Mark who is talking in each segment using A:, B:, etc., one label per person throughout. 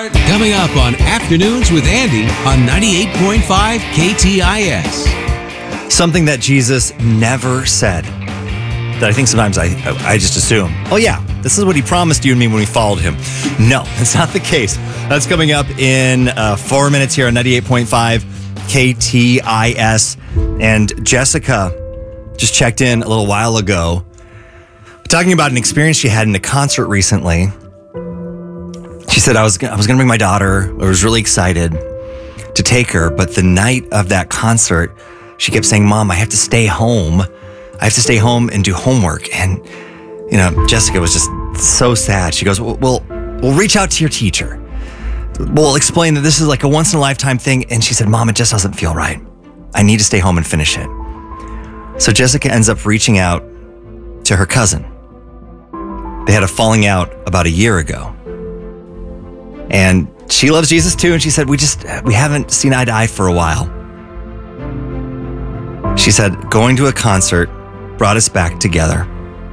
A: Coming up on Afternoons with Andy on 98.5 KTIS.
B: Something that Jesus never said that I think sometimes I just assume, oh yeah, this is what he promised you and me when we followed him. No, that's not the case. That's coming up in 4 minutes here on 98.5 KTIS. And Jessica just checked in a little while ago talking about an experience she had in a concert recently. She said, I was going to bring my daughter. I was really excited to take her. But the night of that concert, she kept saying, Mom, I have to stay home. I have to stay home and do homework. And, Jessica was just so sad. She goes, we'll reach out to your teacher. We'll explain that this is like a once in a lifetime thing. And she said, Mom, it just doesn't feel right. I need to stay home and finish it. So Jessica ends up reaching out to her cousin. They had a falling out about a year ago. And she loves Jesus too. And she said, we haven't seen eye to eye for a while. She said, going to a concert brought us back together.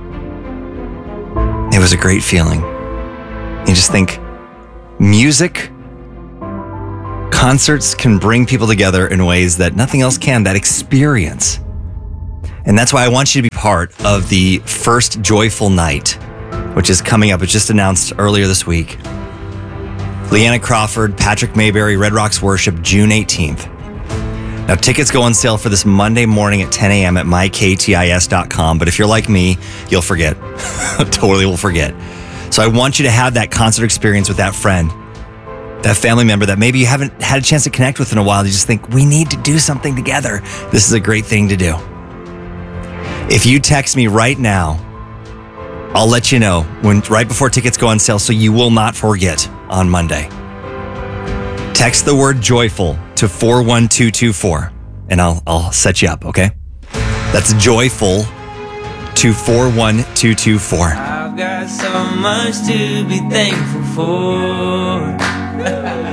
B: It was a great feeling. You just think music, concerts can bring people together in ways that nothing else can, that experience. And that's why I want you to be part of the first Joyful Night, which is coming up. It was just announced earlier this week. Leanna Crawford, Patrick Mayberry, Red Rocks Worship, June 18th. Now, tickets go on sale for this Monday morning at 10 a.m. at myktis.com. But if you're like me, you'll forget. Totally will forget. So I want you to have that concert experience with that friend, that family member that maybe you haven't had a chance to connect with in a while. You just think, we need to do something together. This is a great thing to do. If you text me right now, I'll let you know right before tickets go on sale so you will not forget on Monday. Text the word joyful to 41224 and I'll set you up, okay? That's joyful to 41224.
C: I've got so much to be thankful for.